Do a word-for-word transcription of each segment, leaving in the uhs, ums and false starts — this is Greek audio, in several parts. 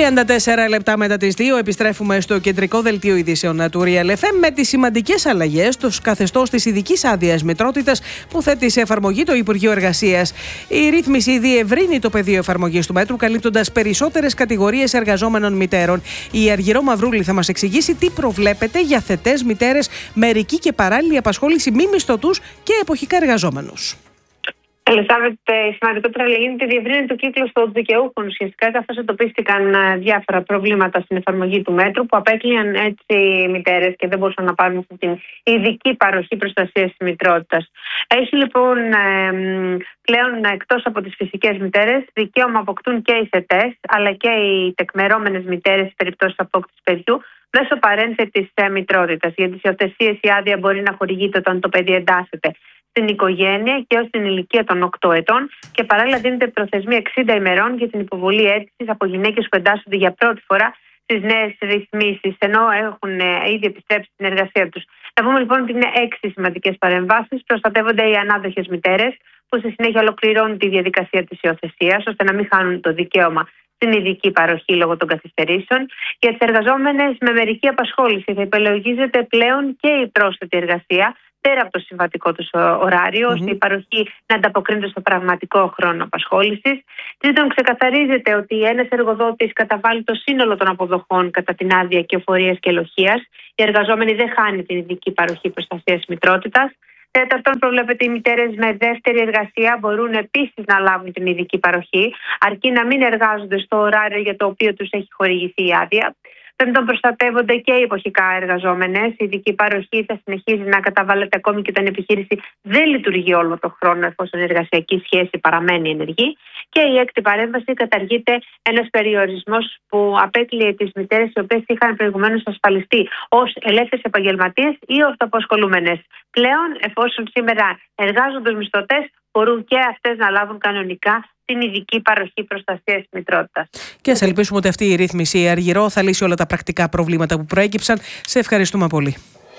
τριάντα τέσσερα λεπτά μετά τις δύο επιστρέφουμε στο κεντρικό δελτίο ειδήσεων του Real εφ εμ με τις σημαντικές αλλαγές στο καθεστώς της ειδικής άδειας μητρότητας που θέτει σε εφαρμογή το Υπουργείο Εργασίας. Η ρύθμιση διευρύνει το πεδίο εφαρμογής του μέτρου, καλύπτοντας περισσότερες κατηγορίες εργαζόμενων μητέρων. Η Αργυρό Μαυρούλη θα μας εξηγήσει τι προβλέπεται για θετές μητέρες, μερική και παράλληλη απασχόληση, μη μισθωτούς και εποχικά εργαζόμενους. Ελισάβετ, η σημαντικότερη αλλαγή είναι ότι διευρύνει το κύκλο των δικαιούχων ουσιαστικά, καθώς εντοπίστηκαν διάφορα προβλήματα στην εφαρμογή του μέτρου που απέκλειαν έτσι μητέρες και δεν μπορούσαν να πάρουν αυτή την ειδική παροχή προστασίας της μητρότητας. Έχει λοιπόν πλέον εκτός από τις φυσικές μητέρες δικαίωμα αποκτούν και οι θετές αλλά και οι τεκμερώμενες μητέρες σε περιπτώσεις απόκτησης παιδιού μέσω παρένθετης μητρότητας. Για τις υιοθεσίες η άδεια μπορεί να χορηγείται όταν το παιδί εντάσσεται στην οικογένεια και ως την ηλικία των οκτώ ετών και παράλληλα δίνεται προθεσμία εξήντα ημερών για την υποβολή αίτησης από γυναίκες που εντάσσονται για πρώτη φορά στις νέες ρυθμίσεις, ενώ έχουν ήδη επιστρέψει στην εργασία τους. Να πούμε λοιπόν ότι είναι έξι σημαντικές παρεμβάσεις. Προστατεύονται οι ανάδοχες μητέρες, που στη συνέχεια ολοκληρώνουν τη διαδικασία της υιοθεσίας, ώστε να μην χάνουν το δικαίωμα στην ειδική παροχή λόγω των καθυστερήσεων. Για τις εργαζόμενες με μερική απασχόληση θα υπολογίζεται πλέον και η πρόσθετη εργασία πέρα από το συμβατικό του ωράριο, mm-hmm. ώστε η παροχή να ανταποκρίνεται στο πραγματικό χρόνο απασχόλησης. Τρίτον, ξεκαθαρίζεται ότι ένας εργοδότης καταβάλει το σύνολο των αποδοχών κατά την άδεια κυοφορίας και ελοχείας. Οι εργαζόμενοι δεν χάνει την ειδική παροχή προστασίας μητρότητας. Τέταρτον, προβλέπεται οι μητέρες με δεύτερη εργασία μπορούν επίσης να λάβουν την ειδική παροχή, αρκεί να μην εργάζονται στο ωράριο για το οποίο τους έχει χορηγηθεί η άδεια. Πέμπτον, προστατεύονται και οι εποχικά εργαζόμενες. Η ειδική παροχή θα συνεχίζει να καταβάλλεται ακόμη και όταν η επιχείρηση δεν λειτουργεί όλο τον χρόνο, εφόσον η εργασιακή σχέση παραμένει ενεργή. Και η έκτη παρέμβαση, καταργείται ένας περιορισμός που απέκλειε τις μητέρες οι οποίες είχαν προηγουμένως ασφαλιστεί ως ελεύθερες επαγγελματίες ή αυτοαπασχολούμενες. Πλέον, εφόσον σήμερα εργάζονται ως μισθωτές, μπορούν και αυτές να λάβουν κανονικά την ειδική παροχή προστασίας της μητρότητας. Και ας ελπίσουμε ότι αυτή η ρύθμιση, η Αργυρό, θα λύσει όλα τα πρακτικά προβλήματα που προέκυψαν. Σε ευχαριστούμε πολύ.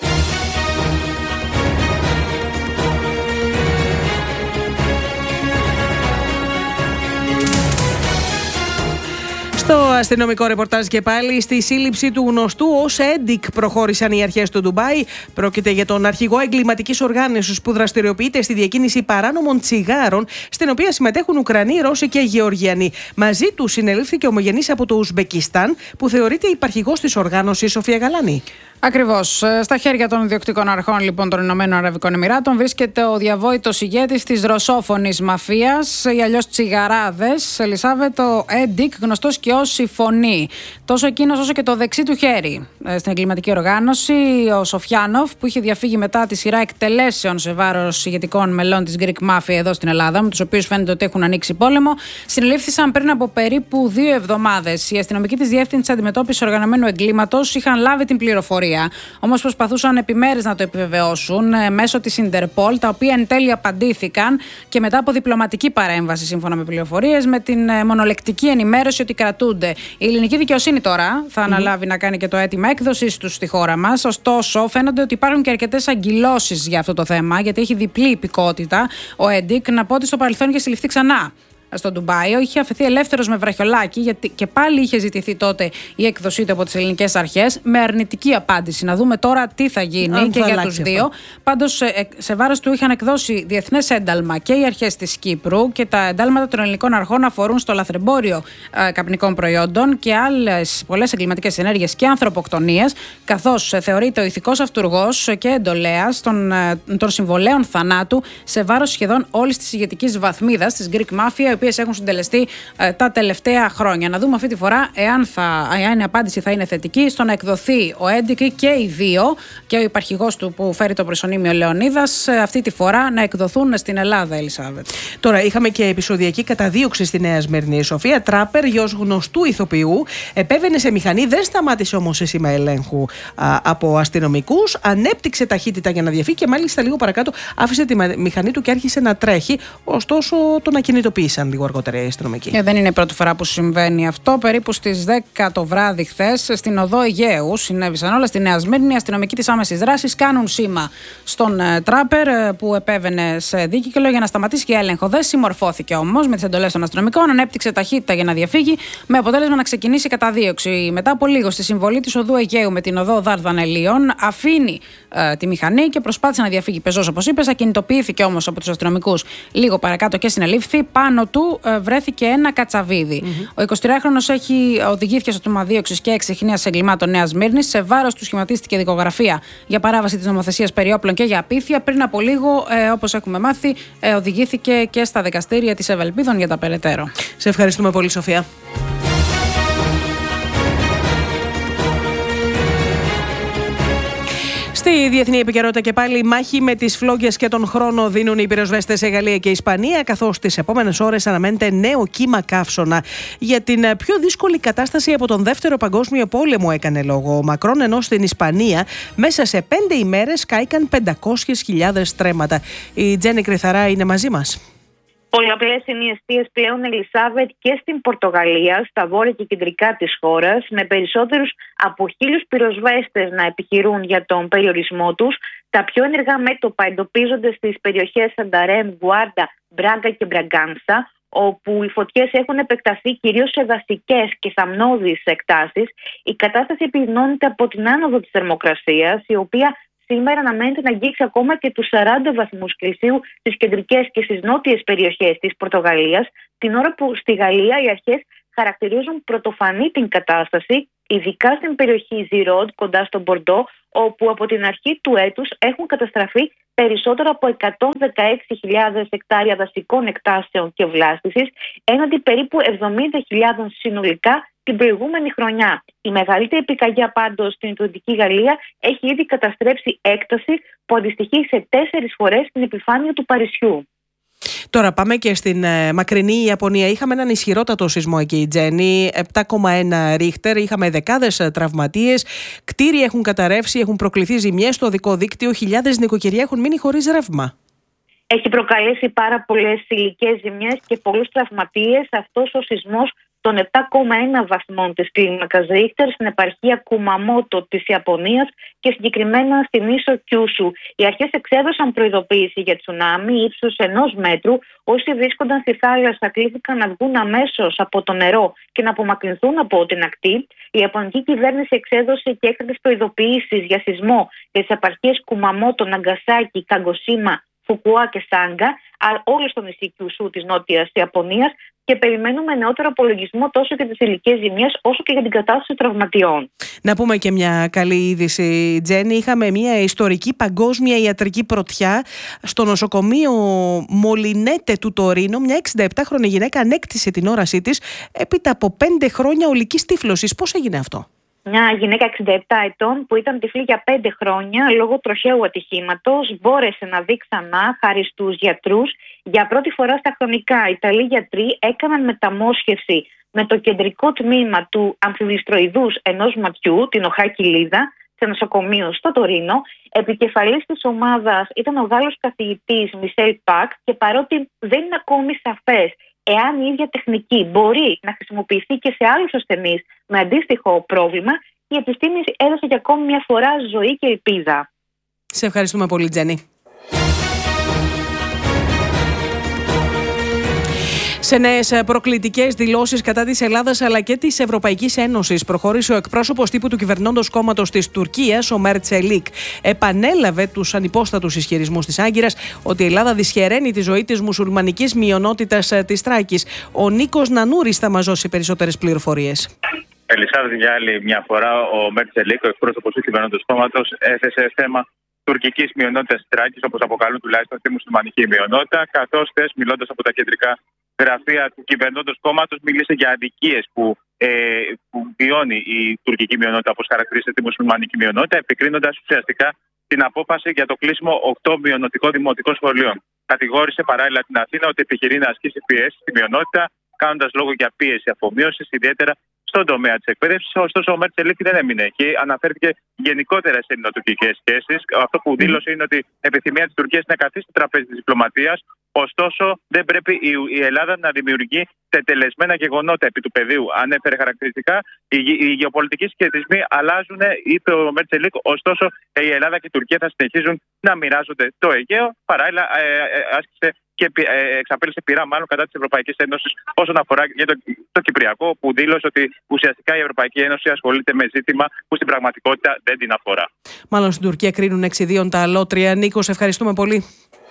Στο αστυνομικό ρεπορτάζ και πάλι, στη σύλληψη του γνωστού ως Έντικ προχώρησαν οι αρχές του Ντουμπάι. Πρόκειται για τον αρχηγό εγκληματικής οργάνωσης που δραστηριοποιείται στη διακίνηση παράνομων τσιγάρων, στην οποία συμμετέχουν Ουκρανοί, Ρώσοι και Γεωργιανοί. Μαζί του συνελήφθηκε ομογενής από το Ουσμπεκιστάν, που θεωρείται υπαρχηγός της οργάνωσης, Σοφία Γαλάνη. Ακριβώς. Στα χέρια των διοκτικών αρχών λοιπόν των Ηνωμένων Αραβικών Εμιράτων βρίσκεται ο διαβόητος ηγέτης της ρωσόφωνης μαφίας, ή αλλιώς τσιγαράδες, Ελισάβετ, ο Έντικ, γνωστός και ως η Φωνή. Τόσο εκείνος όσο και το δεξί του χέρι στην εγκληματική οργάνωση, ο Σοφιάνοφ, που είχε διαφύγει μετά τη σειρά εκτελέσεων σε βάρος ηγετικών μελών της Greek Mafia εδώ στην Ελλάδα, με τους οποίους φαίνεται ότι έχουν ανοίξει πόλεμο, συνελήφθησαν πριν από περίπου δύο εβδομάδες. Η αστυνομική της Διεύθυνση Αντιμετώπισης Οργανωμένου Εγκλήματος είχαν λάβει την πληροφορία. Όμως προσπαθούσαν επιμέρες να το επιβεβαιώσουν ε, μέσω της Ιντερπολ, τα οποία εν τέλει απαντήθηκαν και μετά από διπλωματική παρέμβαση, σύμφωνα με πληροφορίες, με την ε, μονολεκτική ενημέρωση ότι κρατούνται. Η ελληνική δικαιοσύνη τώρα θα mm-hmm. αναλάβει να κάνει και το αίτημα έκδοσης τους στη χώρα μας. Ωστόσο, φαίνονται ότι υπάρχουν και αρκετές αγκυλώσεις για αυτό το θέμα, γιατί έχει διπλή υπηκότητα ο Έντικ. Να πω ότι στο παρελθόν είχε συλληφθεί ξανά στο Ντουμπάι, είχε αφαιθεί ελεύθερος με βραχιολάκι, γιατί και πάλι είχε ζητηθεί τότε η έκδοσή του από τις ελληνικές αρχές, με αρνητική απάντηση. Να δούμε τώρα τι θα γίνει Αν και θα για τους δύο. Πάντως, σε, σε βάρος του είχαν εκδώσει διεθνές ένταλμα και οι αρχές της Κύπρου, και τα εντάλματα των ελληνικών αρχών αφορούν στο λαθρεμπόριο ε, καπνικών προϊόντων και άλλες πολλές εγκληματικές ενέργειες και ανθρωποκτονίες, καθώς ε, θεωρείται ο ηθικός αυτουργός και εντολέας των, ε, των συμβολέων θανάτου σε βάρος σχεδόν όλης της ηγετικής βαθμίδας της Greek Mafia, οι οποίες έχουν συντελεστεί ε, τα τελευταία χρόνια. Να δούμε αυτή τη φορά εάν, θα, εάν η απάντηση θα είναι θετική στο να εκδοθεί ο Έντικ και οι δύο, και ο υπαρχηγός του που φέρει το προσωνύμιο Λεωνίδας, ε, αυτή τη φορά να εκδοθούν στην Ελλάδα, Ελισάβετ. Τώρα, είχαμε και επεισοδιακή καταδίωξη στη Νέα Σμύρνη. Η Σοφία Τράπερ, γιος γνωστού ηθοποιού, επέβαινε σε μηχανή, δεν σταμάτησε όμως σε σήμα ελέγχου α, από αστυνομικούς, ανέπτυξε ταχύτητα για να διαφύγει και μάλιστα λίγο παρακάτω άφησε τη μηχανή του και άρχισε να τρέχει. Ωστόσο, τον ακινητοποίησαν. λίγο αργότερα οι αστυνομικοί. Και δεν είναι η πρώτη φορά που συμβαίνει αυτό. Περίπου στις δέκα το βράδυ χθες, στην οδό Αιγαίου, συνέβησαν όλα στη Νέα Σμύρνη. Οι αστυνομικοί της άμεσης δράσης κάνουν σήμα στον ε, τράπερ ε, που επέβαινε σε δίκυκλο για να σταματήσει και έλεγχο. Δεν συμμορφώθηκε όμως με τις εντολές των αστυνομικών, ανέπτυξε ταχύτητα για να διαφύγει, με αποτέλεσμα να ξεκινήσει καταδίωξη. Μετά από λίγο, στη συμβολή της οδού Αιγαίου με την οδό Δαρδανελίων, αφήνει ε, τη μηχανή και προσπάθησε να διαφύγει πεζός, όπως είπες. Ακινητοποιήθηκε όμως από τους αστυνομικούς λίγο παρακάτω και συνελήφθη. Πάνω του ε, βρέθηκε ένα κατσαβίδι. Mm-hmm. Ο εικοσιτριάχρονος έχει οδηγήθηκε στο τμήμα δίωξης και εξιχνίας εγκλημάτων Νέας Σμύρνης. Σε βάρος του σχηματίστηκε δικογραφία για παράβαση της νομοθεσίας περί όπλων και για απίθεια. Πριν από λίγο, ε, όπως έχουμε μάθει, ε, οδηγήθηκε και στα δικαστήρια της Ευελπίδων για τα περαιτέρω. Σε ευχαριστούμε πολύ, Σοφία. Στη διεθνή επικαιρότητα και πάλι, μάχη με τις φλόγγες και τον χρόνο δίνουν οι πυροσβέστες σε Γαλλία και Ισπανία, καθώς τις επόμενες ώρες αναμένεται νέο κύμα καύσωνα. Για την πιο δύσκολη κατάσταση από τον Δεύτερο Παγκόσμιο Πόλεμο έκανε λόγο ο Μακρόν, ενώ στην Ισπανία μέσα σε πέντε ημέρες κάηκαν πεντακόσιες χιλιάδες στρέμματα. Η Τζέννη Κρυθαρά είναι μαζί μας. Πολλαπλές είναι οι αιστείες πλέον, Ελισάβετ, και στην Πορτογαλία, στα βόρεια και κεντρικά της χώρας, με περισσότερους από χίλιους πυροσβέστες να επιχειρούν για τον περιορισμό τους. Τα πιο ενεργά μέτωπα εντοπίζονται στις περιοχές Σανταρέμ, Γουάρντα, Μπράγκα και Μπραγκάνσα, όπου οι φωτιές έχουν επεκταθεί κυρίως σε δασικές και θαμνώδεις εκτάσεις. Η κατάσταση επιδεινώνεται από την άνοδο της θερμοκρασίας, η οποία σήμερα αναμένεται να αγγίξει ακόμα και τους σαράντα βαθμούς Κελσίου στις κεντρικές και στις νότιες περιοχές της Πορτογαλίας, την ώρα που στη Γαλλία οι αρχές χαρακτηρίζουν πρωτοφανή την κατάσταση, ειδικά στην περιοχή Ζιρόντ, κοντά στον Μπορντό, όπου από την αρχή του έτους έχουν καταστραφεί περισσότερο από εκατόν δεκαέξι χιλιάδες εκτάρια δασικών εκτάσεων και βλάστησης, έναντι περίπου εβδομήντα χιλιάδες συνολικά την προηγούμενη χρονιά. Η μεγαλύτερη πυρκαγιά πάντως στην Δυτική Γαλλία έχει ήδη καταστρέψει έκταση που αντιστοιχεί σε τέσσερις φορές την επιφάνεια του Παρισιού. Τώρα πάμε και στην ε, μακρινή Ιαπωνία. Είχαμε έναν ισχυρότατο σεισμό εκεί, Τζέννη, επτά κόμμα ένα ρίχτερ. Είχαμε δεκάδες τραυματίες. Κτίρια έχουν καταρρεύσει, έχουν προκληθεί ζημιές στο οδικό δίκτυο. Χιλιάδες νοικοκυριά έχουν μείνει χωρίς ρεύμα. Έχει προκαλέσει πάρα πολλές υλικές ζημιές και πολλούς τραυματίες αυτός ο σεισμός των επτά κόμμα ένα βαθμών της κλίμακας Ρίχτερ στην επαρχία Κουμαμότο της Ιαπωνίας και συγκεκριμένα στην ίσο Κιούσου. Οι αρχές εξέδωσαν προειδοποίηση για τσουνάμι ύψους ενός μέτρου. Όσοι βρίσκονταν στη θάλασσα κλήθηκαν να βγουν αμέσως από το νερό και να απομακρυνθούν από την ακτή. Η Ιαπωνική κυβέρνηση εξέδωσε και έκτακτες προειδοποιήσεις για σεισμό για τις επαρχίες Κουμαμότο, Ναγκασάκι, Καγκοσίμα, Φουκουά και Σάγκα, όλο στο νησί Κιούσου της Νότιας Ιαπωνίας, και περιμένουμε νεότερο απολογισμό τόσο για τις υλικές ζημιές όσο και για την κατάσταση τραυματιών. Να πούμε και μια καλή είδηση, Τζέννη. Είχαμε μια ιστορική παγκόσμια ιατρική πρωτιά στο νοσοκομείο Μολινέτε του Τωρίνο. Μια εξήντα επτάχρονη γυναίκα ανέκτησε την όρασή της έπειτα από πέντε χρόνια ολικής τύφλωσης. Πώς έγινε αυτό? Μια γυναίκα εξήντα επτά ετών που ήταν τυφλή για πέντε χρόνια λόγω τροχαίου ατυχήματος μπόρεσε να δει ξανά χάρη στους γιατρούς. Για πρώτη φορά στα χρονικά, οι Ιταλοί γιατροί έκαναν μεταμόσχευση με το κεντρικό τμήμα του αμφιβληστροειδούς ενός ματιού, την οχά κοιλίδα, σε νοσοκομείο στο Τωρίνο. Επικεφαλής της ομάδας ήταν ο Γάλλος καθηγητής Μισελ Πακ, και παρότι δεν είναι ακόμη σαφές εάν η ίδια τεχνική μπορεί να χρησιμοποιηθεί και σε άλλους ασθενείς με αντίστοιχο πρόβλημα, η επιστήμη έδωσε για ακόμη μια φορά ζωή και ελπίδα. Σε ευχαριστούμε πολύ, Τζέννη. Σε νέες προκλητικές δηλώσεις κατά της Ελλάδας αλλά και της Ευρωπαϊκής Ένωσης προχώρησε ο εκπρόσωπος τύπου του κυβερνώντος κόμματος της Τουρκίας, ο Μέρτ Τσελίκ. Επανέλαβε τους ανυπόστατους ισχυρισμούς της Άγκυρας ότι η Ελλάδα δυσχεραίνει τη ζωή της μουσουλμανικής μειονότητας της Θράκης. Ο Νίκος Νανούρης θα μας δώσει περισσότερες πληροφορίες. Ελισάβετ, για άλλη μια φορά, ο Μέρτ Τσελίκ, ο εκπρόσωπος του κυβερνώντος κόμματος, έθεσε θέμα τουρκικής μειονότητας της Θράκης, όπως αποκαλούν τουλάχιστον τη μουσουλμανική μειονότητα, καθώς χθες, μιλώντας από τα κεντρικά γραφεία του κυβερνώντος κόμματος, μίλησε για αδικίες που, ε, που βιώνει η τουρκική μειονότητα, όπως χαρακτηρίζεται τη μουσουλμανική μειονότητα, επικρίνοντας ουσιαστικά την απόφαση για το κλείσιμο οκτώ μειονοτικών δημοτικών σχολείων. Κατηγόρησε παράλληλα την Αθήνα ότι επιχειρεί να ασκήσει πιέσει στη μειονότητα, κάνοντας λόγο για πίεση αφομοίωσης, ιδιαίτερα στον τομέα της εκπαίδευσης. Ωστόσο, ο Μέρτσελίκ δεν έμεινε εκεί. Αναφέρθηκε γενικότερα σε ελληνοτουρκικές σχέσεις. Αυτό που δήλωσε είναι ότι η επιθυμία της Τουρκίας είναι να καθίσει στο τραπέζι της διπλωματίας. Ωστόσο, δεν πρέπει η Ελλάδα να δημιουργεί τετελεσμένα γεγονότα επί του πεδίου. Ανέφερε χαρακτηριστικά, οι, οι γεωπολιτικοί σχετισμοί αλλάζουν, είπε ο Μέρτσελίκ. Ωστόσο, η Ελλάδα και η Τουρκία θα συνεχίζουν να μοιράζονται το Αιγαίο. Παράλληλα, ε, ε, άσκησε και ε, εξαπέλυσε πειρά μάλλον κατά της Ευρωπαϊκής Ένωσης όσον αφορά για το, το Κυπριακό, που δήλωσε ότι ουσιαστικά η Ευρωπαϊκή Ένωση ασχολείται με ζήτημα που στην πραγματικότητα δεν την αφορά. Μάλλον στην Τουρκία κρίνουν εξιδίων τα αλότρια. Νίκο, σε ευχαριστούμε πολύ.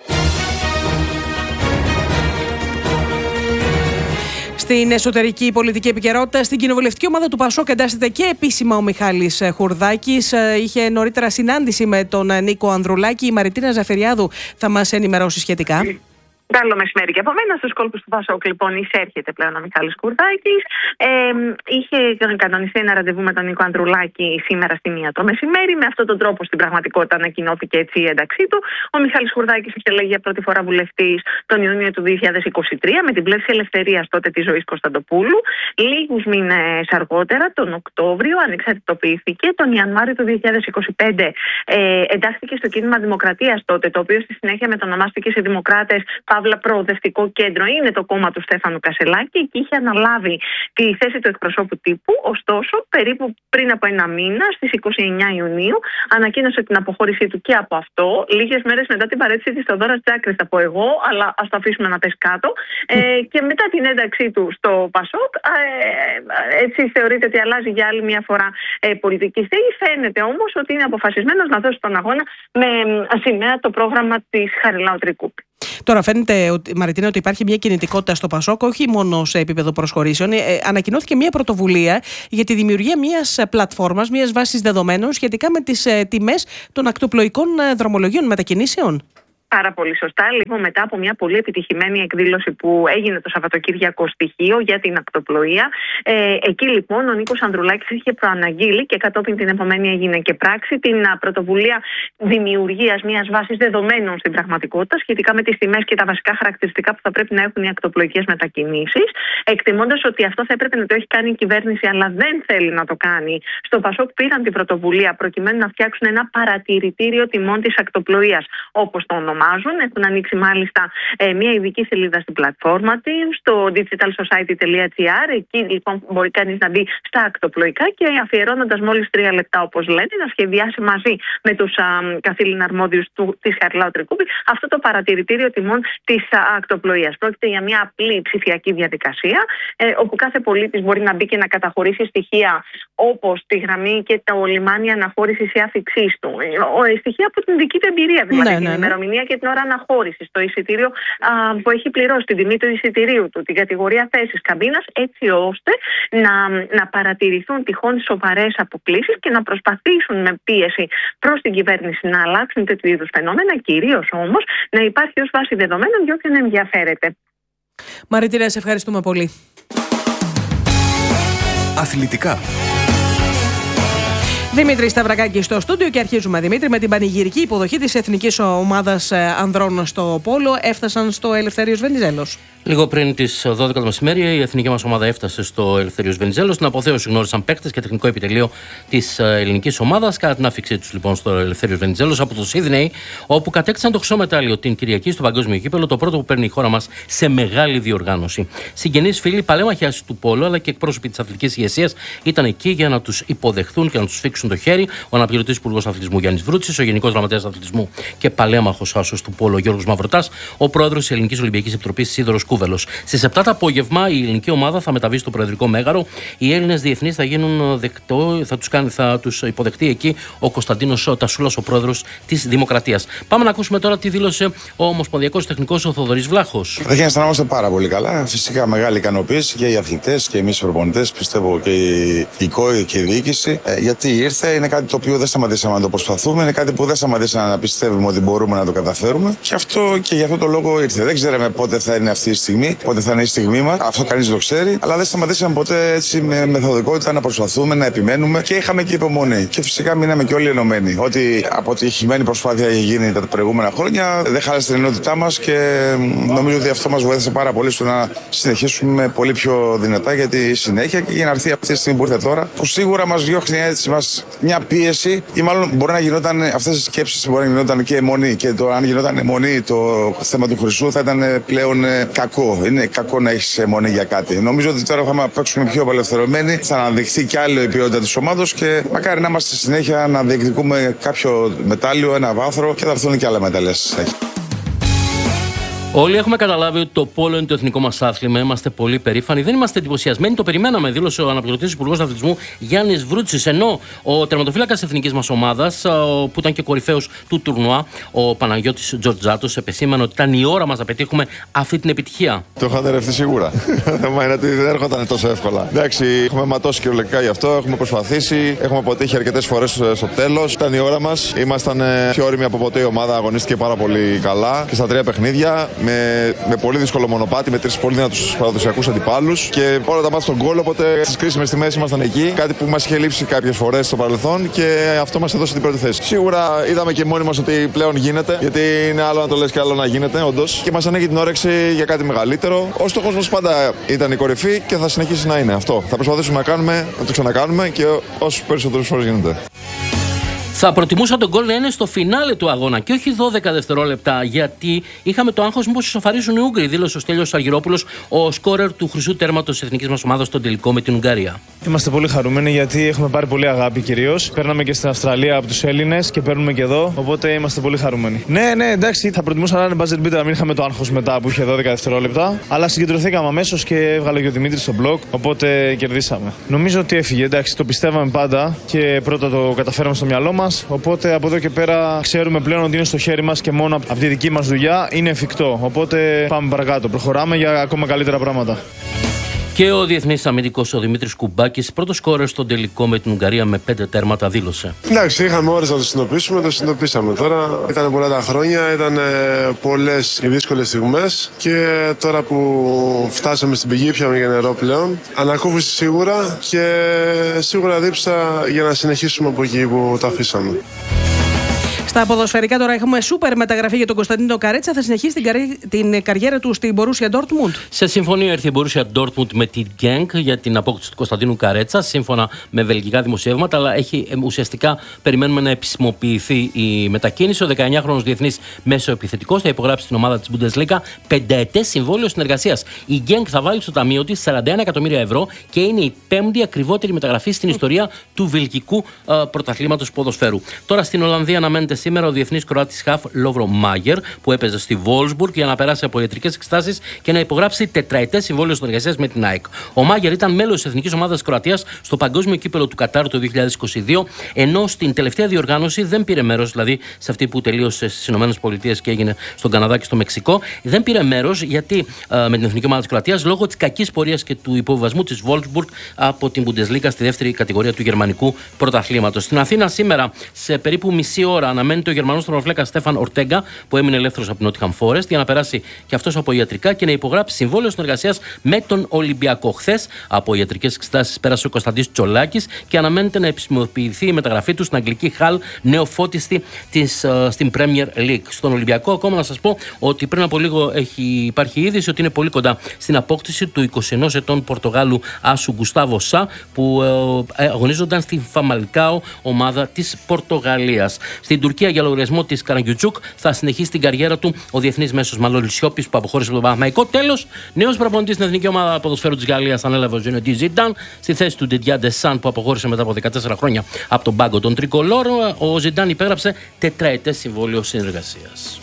Στην εσωτερική πολιτική επικαιρότητα, στην κοινοβουλευτική ομάδα του Πασόκ εντάσσεται και επίσημα ο Μιχάλης Χουρδάκης. Είχε νωρίτερα συνάντηση με τον Νίκο Ανδρουλάκη. Η Μαριτίνα Ζαφυριάδου θα μας ενημερώσει σχετικά. Καλό μεσημέρι και από μένα. Στους κόλπους του Πασόκ, λοιπόν, εισέρχεται πλέον ο Μιχάλης Χουρδάκης. Ε, είχε κανονιστεί ένα ραντεβού με τον Νίκο Ανδρουλάκη σήμερα στη μία το μεσημέρι. Με αυτόν τον τρόπο, στην πραγματικότητα, ανακοινώθηκε έτσι η ένταξή του. Ο Μιχάλης Χουρδάκης είχε εκλεγεί για πρώτη φορά βουλευτής τον Ιούνιο του δύο χιλιάδες είκοσι τρία με την πλεύση ελευθερίας τότε της Ζωής Κωνσταντοπούλου. Λίγους μήνες αργότερα, τον Οκτώβριο, ανεξαρτητοποιήθηκε. Τον Ιανουάριο του δύο χιλιάδες είκοσι πέντε ε, εντάχθηκε στο κίνημα Δημοκρατίας τότε, το οποίο στη συνέχεια μετονομάστηκε σε Δημοκράτες Παύλα Προοδευτικό Κέντρο. Είναι το κόμμα του Στέφανου Κασελάκη και είχε αναλάβει τη θέση του εκπροσώπου τύπου. Ωστόσο, περίπου πριν από ένα μήνα, στις είκοσι εννέα Ιουνίου, ανακοίνωσε την αποχώρησή του και από αυτό. Λίγες μέρες μετά την παρέτηση της Θεοδόρας Τζάκρης, θα πω εγώ, αλλά ας το αφήσουμε να πέσει κάτω. Ε, και μετά την ένταξή του στο Πασόκ, ε, έτσι θεωρείται ότι αλλάζει για άλλη μια φορά ε, πολιτική στέγη. Φαίνεται όμως ότι είναι αποφασισμένος να δώσει τον αγώνα με σημαία το πρόγραμμα της Χαριλάου Τρικούπη. Τώρα φαίνεται, Μαριτίνα, ότι υπάρχει μια κινητικότητα στο Πασόκ, όχι μόνο σε επίπεδο προσχωρήσεων. Ε, ανακοινώθηκε μια πρωτοβουλία για τη δημιουργία μιας πλατφόρμας, μιας βάσης δεδομένων σχετικά με τις ε, τιμές των ακτοπλοϊκών ε, δρομολογίων μετακινήσεων. Πάρα πολύ σωστά. Λίγο μετά από μια πολύ επιτυχημένη εκδήλωση που έγινε το Σαββατοκύριακο στοιχείο για την ακτοπλοεία. Ε, εκεί λοιπόν ο Νίκος Ανδρουλάκης είχε προαναγγείλει και κατόπιν την επομένη έγινε και πράξη την πρωτοβουλία δημιουργίας μιας βάσης δεδομένων στην πραγματικότητα σχετικά με τις τιμές και τα βασικά χαρακτηριστικά που θα πρέπει να έχουν οι ακτοπλοϊκές μετακινήσεις. Εκτιμώντας ότι αυτό θα έπρεπε να το έχει κάνει η κυβέρνηση, αλλά δεν θέλει να το κάνει, στο Πασόκ πήραν την πρωτοβουλία προκειμένου να φτιάξουν ένα παρατηρητήριο τιμών της ακτοπλοείας, όπως το ονομάζουν. Έχουν ανοίξει μάλιστα ε, μια ειδική σελίδα στην πλατφόρμα της, στο digital society τελεία gr. Εκεί λοιπόν μπορεί κανείς να μπει στα ακτοπλοϊκά και αφιερώνοντας μόλις τρία λεπτά, όπως λένε, να σχεδιάσει μαζί με τους καθήλυνα αρμόδιους του, της Χαριλάου Τρικούπη αυτό το παρατηρητήριο τιμών της α, ακτοπλοείας. Πρόκειται για μια απλή ψηφιακή διαδικασία, ε, όπου κάθε πολίτης μπορεί να μπει και να καταχωρήσει στοιχεία όπως τη γραμμή και το λιμάνι αναχώρησης ή άφηξής του. Ε, στοιχεία από την δική του εμπειρία, δηλαδή ναι, την ναι, ημερομηνία ναι. και την ώρα αναχώρησης, το εισιτήριο α, που έχει πληρώσει, την τιμή του εισιτηρίου του, την κατηγορία θέσης καμπίνας, έτσι ώστε να, να παρατηρηθούν τυχόν σοβαρές αποκλίσεις και να προσπαθήσουν με πίεση προς την κυβέρνηση να αλλάξουν τέτοιου είδους φαινόμενα, κυρίως όμως να υπάρχει ως βάση δεδομένων για όποιον ενδιαφέρεται. Μαριτίνα, σε ευχαριστούμε πολύ. Αθλητικά. Δημήτρη Σταυρακάκη στο στούντιο και αρχίζουμε, Δημήτρη, με την πανηγυρική υποδοχή της Εθνικής Ομάδας Ανδρών στο Πόλο. Έφτασαν στο Ελευθέριος Βενιζέλος. Λίγο πριν τις δώδεκα το μεσημέρι, η εθνική μας ομάδα έφτασε στο Ελευθέριος Βενιζέλος. Στην αποθέωση γνώρισαν παίκτες και τεχνικό επιτελείο της ελληνικής ομάδας. Κατά την άφηξή τους λοιπόν στο Ελευθέριος Βενιζέλος από το Σίδνεϊ, όπου κατέκτησαν το χρυσό μετάλλιο την Κυριακή στο Παγκόσμιο Κύπελλο, το πρώτο που παίρνει η χώρα μας σε μεγάλη διοργάνωση. Συγγενείς, φίλοι, παλέμαχοι του Πόλου αλλά και εκπρόσωποι της αθλητικής ηγεσίας ήταν εκεί για να τους υποδεχθούν και να τους σφίξουν το χέρι. Ο αναπληρωτής υπουργός αθλητισμού Γιάννης Βρούτσης, ο γενικός γραμματέας αθλητισμού και παλέμαχος άσος του Πόλου Γιώργος Μαυροτάς, ο πρόεδρος της Ελληνικής Ολυμπιακής Επιτροπής Σίδωρος Κούβελος. Στις επτά το απόγευμα η ελληνική ομάδα θα μεταβεί στο Προεδρικό Μέγαρο. Οι Έλληνες διεθνείς θα γίνουν δεκτό, θα τους, κάνει, θα τους υποδεχτεί εκεί ο Κωνσταντίνος Τασούλας, ο πρόεδρος της Δημοκρατίας. Πάμε να ακούσουμε τώρα τι δήλωσε ο Ομοσπονδιακός Τεχνικός ο Θοδωρής Βλάχος. Καταρχήν αισθανόμαστε πάρα πολύ καλά. Φυσικά μεγάλη ικανοποίηση και οι αθλητές και εμείς οι προπονητές, πιστεύω και η ΚΟΗ και η διοίκηση, γιατί ήρθε ήρθε. Είναι κάτι το οποίο δεν σταματήσαμε να το προσπαθούμε. Είναι κάτι που δεν σταματήσαμε να πιστεύουμε ότι μπορούμε να το καταφέρουμε. Και αυτό και για αυτό το λόγο ήρθε. Δεν ξέραμε πότε θα είναι αυτή η στιγμή, πότε θα είναι η στιγμή μας. Αυτό κανείς δεν το ξέρει. Αλλά δεν σταματήσαμε ποτέ έτσι με μεθοδικότητα να προσπαθούμε, να επιμένουμε και είχαμε και υπομονή. Και φυσικά μείναμε και όλοι ενωμένοι. Ότι αποτυχημένη προσπάθεια έχει γίνει τα προηγούμενα χρόνια δεν χάλασε την ενότητά μας και νομίζω ότι αυτό μας βοήθησε πάρα πολύ στο να συνεχίσουμε πολύ πιο δυνατά για τη συνέχεια και για να έρθει αυτή τη στιγμή που ήρθε τώρα, που σίγουρα μας διώχνει έτσι μας μια πίεση ή μάλλον μπορεί να γινόταν αυτές οι σκέψεις, μπορεί να γινόταν και αιμονή. Και το αν γινόταν αιμονή το θέμα του Χρυσού θα ήταν πλέον κακό. Είναι κακό να έχεις αιμονή για κάτι. Νομίζω ότι τώρα θα παίξουμε πιο απελευθερωμένοι, θα αναδειχθεί κι άλλο η ποιότητα της ομάδος και μακάρι να είμαστε στη συνέχεια να διεκδικούμε κάποιο μετάλλιο, ένα βάθρο και θα έρθουν και άλλα μετάλλες. Όλοι έχουμε καταλάβει ότι το πόλο είναι το εθνικό μας άθλημα. Είμαστε πολύ περήφανοι. Δεν είμαστε εντυπωσιασμένοι. Το περιμέναμε, δήλωσε ο αναπληρωτής υπουργός αθλητισμού Γιάννης Βρούτσης. Ενώ ο τερματοφύλακας της εθνικής μας ομάδας, που ήταν και κορυφαίος του τουρνουά, ο Παναγιώτης Τζορτζάτος, επεσήμανε ότι ήταν η ώρα μας να πετύχουμε αυτή την επιτυχία. Το είχατε ρευτεί σίγουρα. Το θέμα είναι ότι δεν έρχονταν τόσο εύκολα. Εντάξει, έχουμε ματώσει κυριολεκτικά γι' αυτό. Έχουμε προσπαθήσει. Έχουμε αποτύχει αρκετές φορές στο τέλος. Ήταν η ώρα μας. Ήμασταν πιο όριμοι από ποτέ. Η ομάδα αγωνίστηκε πάρα πολύ καλά και στα τρία παιχνίδια. Με, με πολύ δύσκολο μονοπάτι, με τρεις πολύ δυνατούς παραδοσιακούς αντιπάλους και όλα τα μάτια στον γκολ. Οπότε στις κρίσιμες στιγμές ήμασταν εκεί. Κάτι που μας είχε λείψει κάποιες φορές στο παρελθόν και αυτό μας έδωσε την πρώτη θέση. Σίγουρα είδαμε και μόνοι μας ότι πλέον γίνεται, γιατί είναι άλλο να το λες και άλλο να γίνεται, όντως. Και μας ανοίγει την όρεξη για κάτι μεγαλύτερο. Ο στόχος μας πάντα ήταν η κορυφή και θα συνεχίσει να είναι αυτό. Θα προσπαθήσουμε να κάνουμε, να το ξανακάνουμε και όσους περισσότερους φορές γίνεται. Θα προτιμούσα τον γκολ να είναι στο φινάλε του αγώνα και όχι δώδεκα δευτερόλεπτα, γιατί είχαμε το άγχος μήπως ισοφαρίσουν οι Ούγγροι, δήλωσε ο Στέλιος Αργυρόπουλος, ο σκόρερ του χρυσού τέρματος της εθνικής μας ομάδας στον τελικό με την Ουγγαρία. Είμαστε πολύ χαρούμενοι γιατί έχουμε πάρει πολύ αγάπη κυρίως. Παίρναμε και στην Αυστραλία από τους Έλληνες και παίρνουμε και εδώ, οπότε είμαστε πολύ χαρούμενοι. Ναι, ναι, εντάξει, θα προτιμούσα να είναι buzzer beater, να μην είχαμε το άγχος μετά που είχε δώδεκα δευτερόλεπτα, αλλά συγκεντρωθήκαμε αμέσως και έβγαλε και ο Δημήτρης στο μπλοκ, οπότε κερδίσαμε. Νομίζω ότι έφυγε, εντάξει, το πιστεύαμε πάντα και πρώτα το καταφέραμε στο μυαλό μας. Οπότε από εδώ και πέρα ξέρουμε πλέον ότι είναι στο χέρι μας και μόνο από τη δική μας δουλειά είναι εφικτό. Οπότε πάμε παρακάτω. Προχωράμε για ακόμα καλύτερα πράγματα. Και ο διεθνής αμυντικός ο Δημήτρης Κουμπάκης, πρώτος σκόρερ στον τελικό με την Ουγγαρία με πέντε τέρματα, δήλωσε. Εντάξει, είχαμε ώρες να το συνειδητοποιήσουμε, το συνειδητοποίησαμε τώρα. Ήταν πολλά τα χρόνια, ήταν πολλές οι δύσκολες στιγμές και τώρα που φτάσαμε στην πηγή, πιάμε για νερό πλέον. Ανακούφιση σίγουρα και σίγουρα δίψα για να συνεχίσουμε από εκεί που τα αφήσαμε. Στα ποδοσφαιρικά τώρα έχουμε σούπερ μεταγραφή για τον Κωνσταντίνο Καρέτσα. Θα συνεχίσει την, καρι... την καριέρα του στην Μπορούσια Ντόρτμουντ. Σε συμφωνία ήρθε η Μπορούσια Ντόρτμουντ με την Γκένκ για την απόκτηση του Κωνσταντίνου Καρέτσα, σύμφωνα με βελγικά δημοσιεύματα. Αλλά έχει ουσιαστικά περιμένουμε να επισημοποιηθεί η μετακίνηση. Ο δεκαεννιάχρονος διεθνής μέσοεπιθετικός θα υπογράψει στην ομάδα της Bundesliga πενταετές συμβόλαιο συνεργασίας. Η Γκένκ θα βάλει στο ταμείο της σαράντα ένα εκατομμύρια ευρώ και είναι η πέμπτη ακριβότερη μεταγραφή στην ιστορία του βελγικού uh, πρωταθλήματος ποδοσφαίρου. Τώρα στην Ολλανδία αναμένεται σήμερα ο διεθνής Κροάτης χαφ Λόβρο Μάγερ, που έπαιζε στη Βόλσμπουργκ, για να περάσει από ιατρικές εξετάσεις και να υπογράψει τετραετές συμβόλαιο συνεργασίας με την ΑΕΚ. Ο Μάγερ ήταν μέλος της εθνικής ομάδας της Κροατίας στο Παγκόσμιο Κύπελλο του Κατάρ το δύο χιλιάδες είκοσι δύο, ενώ στην τελευταία διοργάνωση δεν πήρε μέρος, δηλαδή σε αυτή που τελείωσε στις ΗΠΑ και έγινε στον Καναδά και στο Μεξικό. Δεν πήρε μέρος γιατί ε, με την εθνική ομάδα της Κροατίας λόγω της κακής πορείας και του υποβιβασμού της Βόλσμπουργκ από την Bundesliga στη δεύτερη κατηγορία του γερμανικού πρωταθλήματος. Στην Αθήνα σήμερα σε περίπου μισή ώρα αναμένεται ο Γερμανός τερματοφύλακας Στέφαν Ορτέγκα, που έμεινε ελεύθερος από την Νότιχαμ Φόρεστ, για να περάσει και αυτός από ιατρικά και να υπογράψει συμβόλαιο συνεργασίας με τον Ολυμπιακό. Χθες από ιατρικές εξετάσεις πέρασε ο Κωνσταντής Τσολάκης και αναμένεται να επισημοποιηθεί η μεταγραφή του στην αγγλική Χαλ, νεοφώτιστη της, uh, στην Premier League. Στον Ολυμπιακό, ακόμα να σας πω ότι πριν από λίγο έχει, υπάρχει είδηση ότι είναι πολύ κοντά στην απόκτηση του είκοσι ενός ετών Πορτογάλου άσου Γκουστάβο Σα, που uh, αγωνίζονταν στην Φαμαλκάο, ομάδα της Πορτογαλίας. Στην Τουρκία, για λογαριασμό της Καραγκιουτσούκ, θα συνεχίσει την καριέρα του ο διεθνής μέσος Μανώλης Σιώπης, που αποχώρησε από τον Παναθηναϊκό. Τέλος, νέος προπονητής στην εθνική ομάδα ποδοσφαίρου της Γαλλίας ανέλαβε ο Ζινεντί Ζιντάν στη θέση του Ντεντιά Ντεσάν, που αποχώρησε μετά από δεκατέσσερα χρόνια από τον πάγκο των Τρικολόρ. Ο Ζιντάν υπέγραψε τετραετές συμβόλαιο συνεργασίας.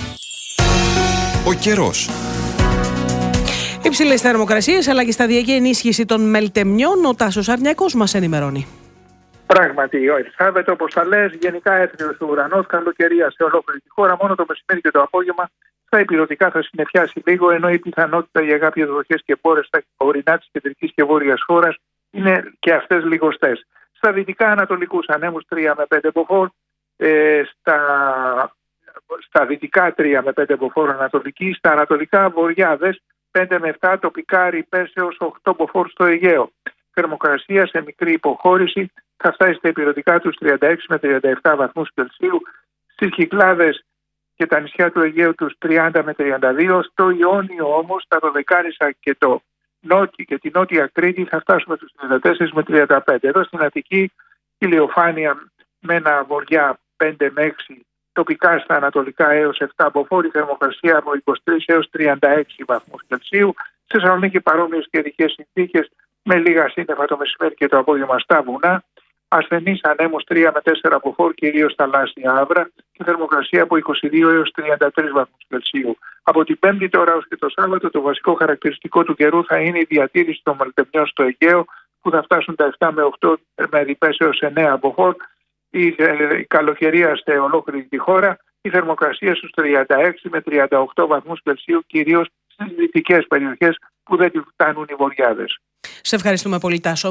Ο καιρός. Υψηλές θερμοκρασίες αλλά και σταδιακή ενίσχυση των μελτεμιών. Ο Τάσος Αρνιακός μας ενημερώνει. Πράγματι, ο Ελισάβετ, όπως τα λες, γενικά έθριος ο ουρανός, καλοκαιρία σε ολόκληρη τη χώρα. Μόνο το μεσημέρι και το απόγευμα στα υπηρετικά θα συννεφιάσει λίγο, ενώ η πιθανότητα για κάποιες βροχές και πόρες στα ορεινά της κεντρικής και βόρειας χώρας είναι και αυτές λιγοστές. Στα δυτικά ανατολικούς ανέμους τρία με πέντε μποφόρ, ε, στα, στα δυτικά τρία με πέντε μποφόρ ανατολική, στα ανατολικά βορειάδες πέντε με επτά, τοπικά ρηπές έως οκτώ μποφόρ στο Αιγαίο. Θερμοκρασία σε μικρή υποχώρηση θα φτάσει στα ηπειρωτικά τους τριάντα έξι με τριάντα επτά βαθμούς Κελσίου, στις Κυκλάδες και τα νησιά του Αιγαίου τους τριάντα με τριάντα δύο, στο Ιόνιο όμως, τα Δωδεκάρισα και το Νότι και τη Νότια Κρήτη θα φτάσουμε στους τριάντα τέσσερα με τριάντα πέντε. Εδώ στην Αττική ηλιοφάνεια με ένα βορειά πέντε με έξι, τοπικά στα ανατολικά έως επτά μποφόρ, θερμοκρασία από είκοσι τρία έως τριάντα έξι βαθμούς Κελσίου. Στη Θεσσαλονίκη παρόμοιες καιρικές συνθήκες με λίγα σύννεφα το μεσημέρι και το απόγευμα στα βουνά. Ασθενείς ανέμους τρία με τέσσερα μποφόρ, κυρίως θαλάσσια άβρα, και θερμοκρασία από είκοσι δύο έως τριάντα τρία βαθμούς Κελσίου. Από την Πέμπτη τώρα ως και το Σάββατο, το βασικό χαρακτηριστικό του καιρού θα είναι η διατήρηση των μελτεμιών στο Αιγαίο, που θα φτάσουν τα επτά με οκτώ με ρηπές έως εννέα μποφόρ, η, η καλοκαιρία σε ολόκληρη τη χώρα, η θερμοκρασία στους τριάντα έξι με τριάντα οκτώ βαθμούς Κελσίου, κυρίως στις δυτικές περιοχές που δεν τη φτάνουν οι βορειάδες. Σε ευχαριστούμε πολύ, Τάσο.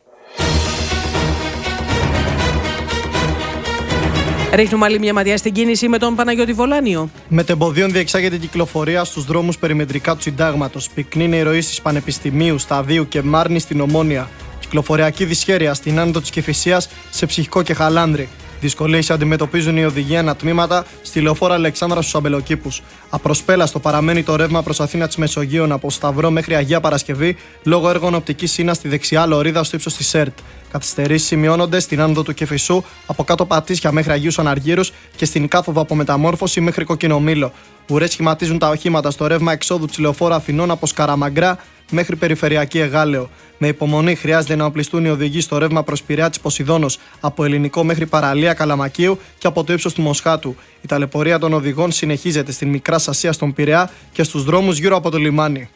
Ρίχνουμε άλλη μια ματιά στην κίνηση με τον Παναγιώτη Βολάνιο. Μετεμποδίων διεξάγεται η κυκλοφορία στους δρόμους περιμετρικά του Συντάγματος. Πυκνή είναι η ροή στις Πανεπιστημίου, Σταδίου και Μάρνη στην Ομόνια. Κυκλοφοριακή δυσχέρεια στην άνοδο της Κηφισίας σε Ψυχικό και Χαλάνδρη. Δυσκολίες αντιμετωπίζουν οι οδηγοί ανατμήματα στη λεωφόρα Αλεξάνδρα στους Αμπελοκήπους. Απροσπέλαστο παραμένει το ρεύμα προς Αθήνα της Μεσογείων από Σταυρό μέχρι Αγία Παρασκευή λόγω έργων οπτικής σύνας στη δεξιά λωρίδα στο ύψος της ΕΡΤ. Καθυστερήσεις σημειώνονται στην άνοδο του Κηφισού από κάτω Πατήσια μέχρι Αγίους Αναργύρους και στην κάθοδο από Μεταμόρφωση μέχρι Κοκκινομήλο. Ουρές σχηματίζουν τα οχήματα στο ρεύμα εξόδου της λεωφόρα Αθηνών από Σκαραμαγκρά μέχρι Περιφερειακή Εγάλεο. Με υπομονή χρειάζεται να οπλιστούν οι οδηγοί στο ρεύμα προς Πειραιά της Ποσειδώνος από Ελληνικό μέχρι Παραλία Καλαμακίου και από το ύψος του Μοσχάτου. Η ταλαιπωρία των οδηγών συνεχίζεται στην Μικρά Ασία στον Πειραιά και στους δρόμους γύρω από το λιμάνι.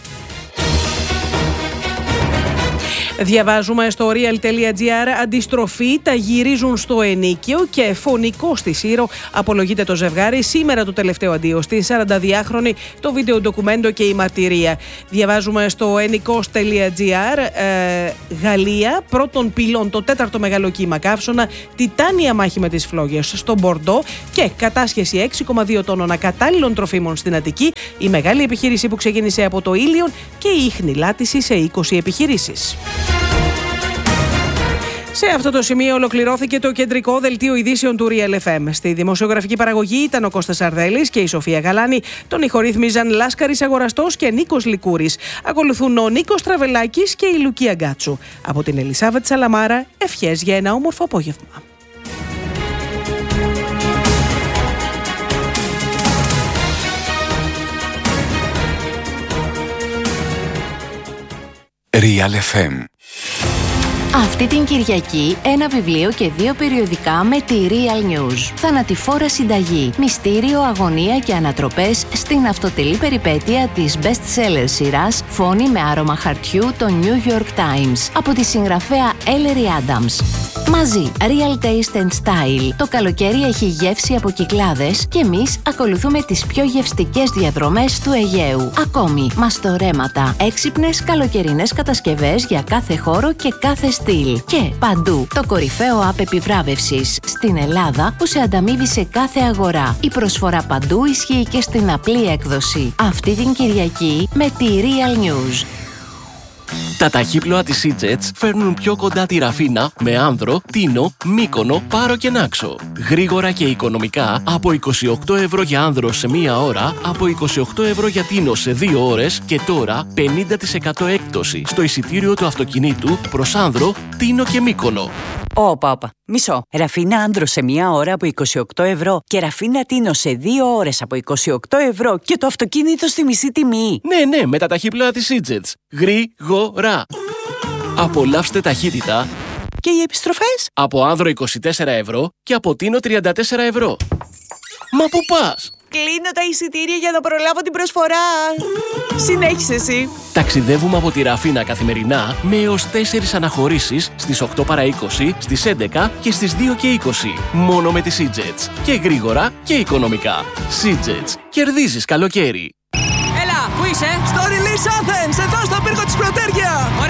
Διαβάζουμε στο real.gr, αντιστροφή, τα γυρίζουν στο ενίκιο και φωνικό στη Σύρο απολογείται το ζευγάρι. Σήμερα το τελευταίο αντίο στη σαρανταδυάχρονη, το βίντεο ντοκουμέντο και η μαρτυρία. Διαβάζουμε στο ενικός.gr, ε, Γαλλία, πρώτον πυλών το τέταρτο μεγαλοκύμα καύσωνα, τιτάνια μάχη με τις φλόγες στο Μπορντό και κατάσχεση έξι κόμμα δύο τόνων ακατάλληλων τροφίμων στην Αττική, η μεγάλη επιχείρηση που ξεκίνησε από το Ήλιον και η ίχνη λάτηση σε είκοσι επιχειρήσεις. Σε αυτό το σημείο ολοκληρώθηκε το κεντρικό δελτίο ειδήσεων του Real εφ εμ. Στη δημοσιογραφική παραγωγή ήταν ο Κώστας Αρδέλης και η Σοφία Γαλάνη. Τον ηχορύθμιζαν Λάσκαρης Αγοραστός και Νίκος Λικούρης. Ακολουθούν ο Νίκος Τραβελάκης και η Λουκία Γκάτσου. Από την Ελισάβετ Σαλαμάρα, ευχές για ένα όμορφο απόγευμα. Real εφ εμ. Αυτή την Κυριακή ένα βιβλίο και δύο περιοδικά με τη Real News. Θανατηφόρα συνταγή, μυστήριο, αγωνία και ανατροπές στην αυτοτελή περιπέτεια της best-seller σειράς Φόνη με άρωμα χαρτιού το New York Times από τη συγγραφέα Ellery Adams. Μαζί, Real Taste and Style. Το καλοκαίρι έχει γεύση από Κυκλάδες και εμείς ακολουθούμε τις πιο γευστικές διαδρομές του Αιγαίου. Ακόμη, μαστορέματα, έξυπνες καλοκαιρινές κατασκευές για κάθε χώρο και κάθε στυλ. Και παντού, το κορυφαίο app επιβράβευσης στην Ελλάδα που σε ανταμείβει σε κάθε αγορά. Η προσφορά παντού ισχύει και στην απλή έκδοση. Αυτή την Κυριακή με τη Real News. Τα ταχύπλοα της EasyJet φέρνουν πιο κοντά τη Ραφίνα με Άνδρο, Τίνο, Μύκονο, Πάρο και Νάξο. Γρήγορα και οικονομικά από είκοσι οκτώ ευρώ για Άνδρο σε μία ώρα, από είκοσι οκτώ ευρώ για Τίνο σε δύο ώρες και τώρα πενήντα τοις εκατό έκπτωση στο εισιτήριο του αυτοκινήτου προς Άνδρο, Τίνο και Μύκονο. Όπα, όπα. Μισό. Ραφίνα Άνδρο σε μία ώρα από είκοσι οκτώ ευρώ και Ραφίνα Τίνο σε δύο ώρες από είκοσι οκτώ ευρώ και το αυτοκίνητο στη μισή τιμή. Ναι, ναι, με τα ταχύπλοα της EasyJet. Γρήγορα. Απολαύστε ταχύτητα. Και οι επιστροφές? Από Άνδρο είκοσι τέσσερα ευρώ και από Τίνο τριάντα τέσσερα ευρώ. Μα πού πας? Κλείνω τα εισιτήρια για να προλάβω την προσφορά. Συνέχισε εσύ. Ταξιδεύουμε από τη Ραφίνα καθημερινά με έως τέσσερις αναχωρήσεις στις οκτώ παρά είκοσι, στις έντεκα και στις δύο και είκοσι. Μόνο με τις EasyJet. Και γρήγορα και οικονομικά. EasyJet. Κερδίζεις καλοκαίρι. Έλα, πού είσαι? Στο Release Athens, εδώ στο πύργο της Πρωτέργεια. Ωραία, και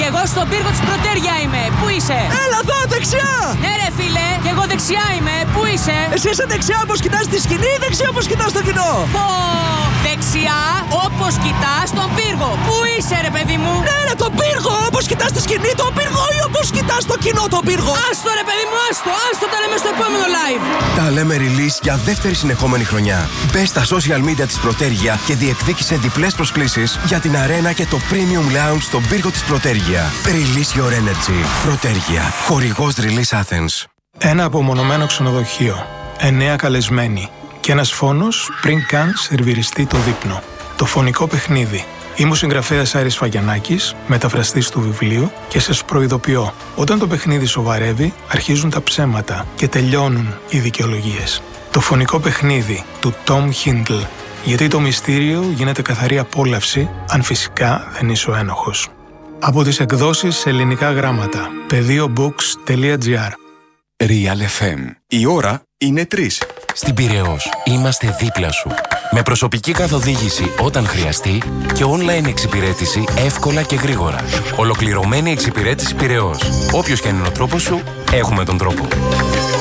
εγώ στον πύργο της Πρωτέρια είμαι. Πού είσαι? Έλα εδώ, δεξιά! Ναι ρε φίλε, και εγώ δεξιά είμαι. Πού είσαι? Εσύ είσαι δεξιά όπως κοιτάς τη σκηνή ή δεξιά όπως κοιτάς το κοινό? Πω! Δεξιά όπως κοιτάς τον πύργο. Πού είσαι ρε παιδί μου? Ναι ρε, τον πύργο! Όπως κοιτάς τη σκηνή τον πύργο ή όπως κοιτάς το κοινό τον πύργο? Άστο ρε παιδί μου, άστο! Άστο, τα λέμε στο επόμενο live! Τα λέμε release για δεύτερη συνεχόμενη χρονιά. Μπες στα social media της Πρωτέρια και διεκδίκησε διπλές προσκλήσεις για την αρένα και το premium lounge στον πύργο της Πρωτέρια. Release your energy. Πρωτέρια. Χορηγός Release Athens. Ένα απομονωμένο ξενοδοχείο. Εννέα καλεσμένοι. Και ένας φόνος πριν καν σερβιριστεί το δείπνο. Το φωνικό παιχνίδι. Είμαι ο συγγραφέας Άρης Φαγιανάκης, μεταφραστής του βιβλίου και σας προειδοποιώ. Όταν το παιχνίδι σοβαρεύει, αρχίζουν τα ψέματα και τελειώνουν οι δικαιολογίες. Το φωνικό παιχνίδι του Tom Hindle. Γιατί το μυστήριο γίνεται καθαρή απόλαυση, αν φυσικά δεν είσαι ο ένοχος. Από τις εκδόσεις σε ελληνικά γράμματα. πεδίο books τελεία gr. Real εφ εμ. Η ώρα είναι τρεις. Στην Πειραιώς είμαστε δίπλα σου. Με προσωπική καθοδήγηση όταν χρειαστεί και online εξυπηρέτηση εύκολα και γρήγορα. Ολοκληρωμένη εξυπηρέτηση Πειραιώς. Όποιος και αν είναι ο τρόπος σου, έχουμε τον τρόπο.